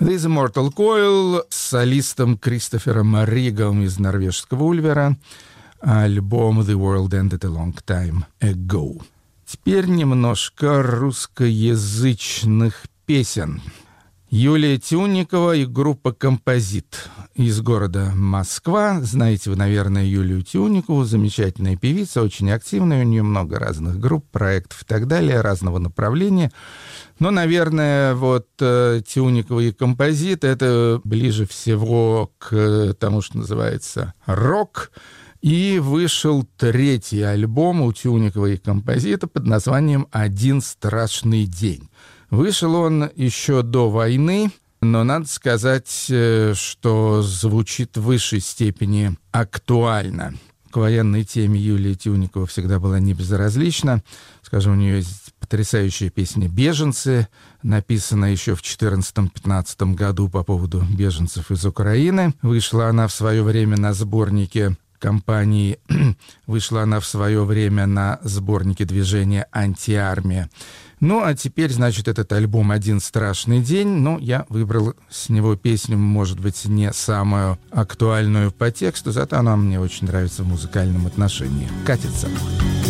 This Immortal Coil с солистом Кристофером Ригом из норвежского Ульвера. Альбом The World Ended a Long Time Ago. Теперь немножко русскоязычных песен. Юлия Тюнникова и группа «Композит» из города Москва. Знаете вы, наверное, Юлию Тюнникову, замечательная певица, очень активная, у нее много разных групп, проектов и так далее, разного направления. Но, наверное, вот Тюнникова и «Композит» — это ближе всего к тому, что называется рок. И вышел третий альбом у Тюнникова и «Композита» под названием «Один страшный день». Вышел он еще до войны, но надо сказать, что звучит в высшей степени актуально. К военной теме Юлия Тюнникова всегда была не безразлична. Скажем, у нее есть потрясающая песня «Беженцы», написанная еще в 2014-2015 году по поводу беженцев из Украины. Вышла она в свое время на сборнике компании, вышла она в свое время на сборнике движения «Антиармия». Ну, а теперь, значит, этот альбом «Один страшный день». Ну, я выбрал с него песню, может быть, не самую актуальную по тексту, зато она мне очень нравится в музыкальном отношении. «Катится».